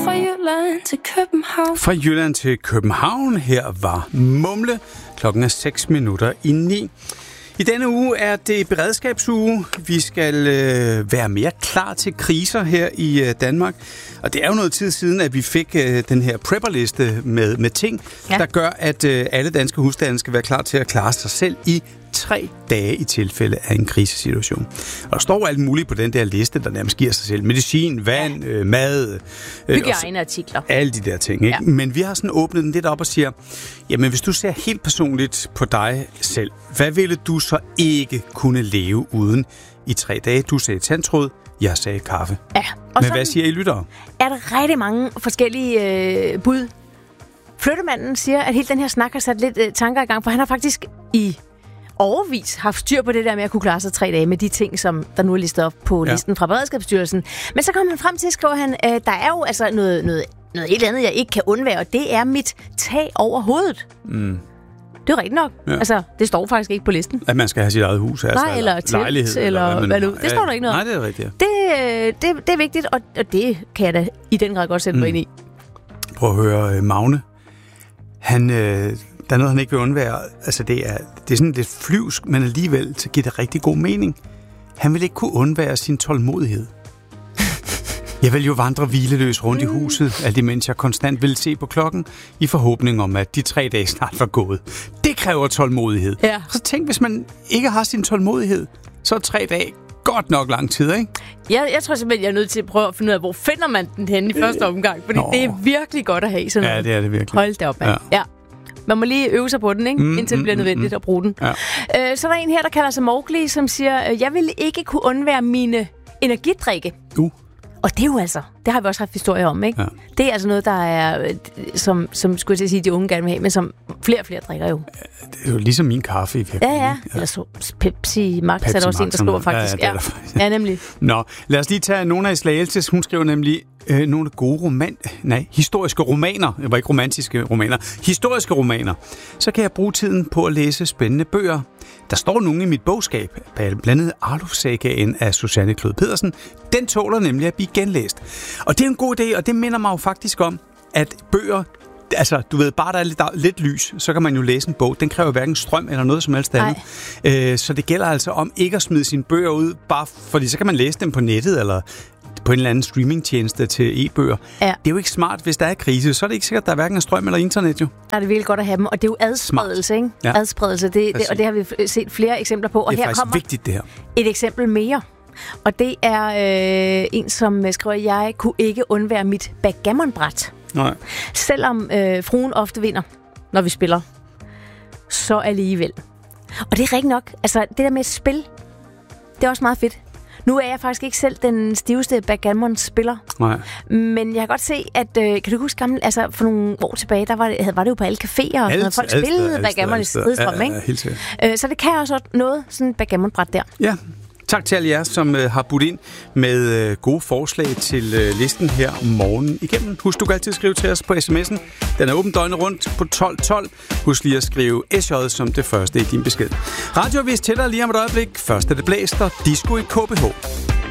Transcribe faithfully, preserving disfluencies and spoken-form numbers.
Fra Jylland til København. Fra Jylland til København. Her var Mumle. Klokken er seks minutter i ni. I denne uge er det beredskabsuge. Vi skal øh, være mere klar til kriser her i øh, Danmark. Og det er jo noget tid siden, at vi fik øh, den her prepperliste med, med ting, ja. der gør, at øh, alle danske husstande skal være klar til at klare sig selv i tre dage i tilfælde af en krisesituation. Og der står alt muligt på den der liste, der nærmest giver sig selv. Medicin, vand, øh, mad. Øh, Hygiejneartikler. Alle de der ting. Ikke? Ja. Men vi har sådan åbnet den lidt op og siger, jamen hvis du ser helt personligt på dig selv, hvad ville du så ikke kunne leve uden i tre dage? Du sagde tandtråd, jeg sagde kaffe. Ja. Men hvad siger I lyttere? Er der rigtig mange forskellige øh, bud. Flyttemanden siger, at hele den her snak har sat lidt øh, tanker i gang, for han har faktisk i overvis haft styr på det der med at kunne klare sig tre dage med de ting, som der nu er listet op på ja. listen fra Beredskabsstyrelsen. Men så kommer han frem til at skrive, han, øh, der er jo altså noget, noget, noget helt andet, jeg ikke kan undvære, og det er mit tag over hovedet. Mm. Det er rigtigt nok. Ja. Altså, det står faktisk ikke på listen. At man skal have sit eget hus. Altså, Nej, eller telt, eller, eller hvad, hvad nu. Det står der ikke noget om. Nej, det er rigtigt. Det, det, det er vigtigt, og, og det kan jeg da i den grad godt sætte mig mm. ind i. Prøv at høre uh, Magne. Han... Øh, Der er noget, han ikke vil undvære. Altså, det er, det er sådan lidt flyvsk, men alligevel så giver det rigtig god mening. Han vil ikke kunne undvære sin tålmodighed. Jeg vil jo vandre hvileløs rundt mm. i huset, alt imens jeg konstant vil se på klokken, i forhåbning om, at de tre dage snart var gået. Det kræver tålmodighed. Ja. Så tænk, hvis man ikke har sin tålmodighed, så er tre dage godt nok lang tid, ikke? Jeg, jeg tror simpelthen, jeg er nødt til at prøve at finde ud af, hvor finder man den henne i første omgang, fordi Nå. det er virkelig godt at have sådan noget. Ja, det er det virkelig. Hold da op, ja. ja. Man må lige øve sig på den, ikke? Mm, indtil det bliver nødvendigt mm, at bruge den. Ja. Øh, så er der en her, der kalder sig Mowgli, som siger, jeg vil ikke kunne undvære mine energidrikke. Uh. Og det er jo altså, det har vi også haft historier om, ikke? Ja. Det er altså noget, der er, som, som skulle jeg til at sige, de unge gerne vil have, men som flere og flere drikker jo. Ja, det er jo ligesom min kaffe i virkeligheden. Ja, ja. ja. Eller så Pepsi Max Pepsi er der også en, der skriver faktisk. Ja, ja, ja. ja, nemlig. Nå, lad os lige tage nogle af Slagelses. Hun skriver nemlig øh, nogle gode roman... Nej, historiske romaner. Det var ikke romantiske romaner. Historiske romaner. Så kan jeg bruge tiden på at læse spændende bøger. Der står nogle i mit bogskab, blandt andet Arluf-sagaen af Susanne Clod Pedersen. Den tåler nemlig at blive genlæst. Og det er en god idé, og det minder mig jo faktisk om, at bøger, altså du ved, bare der er lidt, der er lidt lys, så kan man jo læse en bog. Den kræver hverken strøm eller noget som helst andet. Øh, så det gælder altså om ikke at smide sine bøger ud, bare fordi så kan man læse dem på nettet, eller på en eller anden streamingtjeneste til e-bøger. Ja. Det er jo ikke smart, hvis der er krise. Så er det ikke sikkert, at der er hverken strøm eller internet jo. Der er det virkelig godt at have dem, og det er jo adspredelse, ikke? Ja. Adspredelse, det, det, og det har vi set flere eksempler på. Og det er her faktisk kommer vigtigt, det her. Et eksempel mere. Og det er øh, en, som skriver, jeg kunne ikke undvære mit backgammonbræt. Nej. Selvom øh, fruen ofte vinder, når vi spiller, så alligevel. Og det er rigtigt nok. Altså, det der med et spil, det er også meget fedt. Nu er jeg faktisk ikke selv den stiveste backgammon-spiller. Nej. Men jeg kan godt se, at... Øh, kan du huske gammel... Altså, for nogle år tilbage, der var det, var det jo på alle caféer, og alt, folk alt, spillede alt, backgammon alt, i stridstrøm, ja, ikke? Ja, helt sikkert. Øh, så det kan også noget, sådan et backgammon-bræt der. Ja. Tak til alle jer, som øh, har budt ind med øh, gode forslag til øh, listen her om morgenen igennem. Husk, du kan altid skrive til os på sms'en. Den er åben døgnet rundt på tolv tolv. Husk lige at skrive S J som det første i din besked. Radioavis til dig lige om et øjeblik. Først er det blæst og disco i K B H.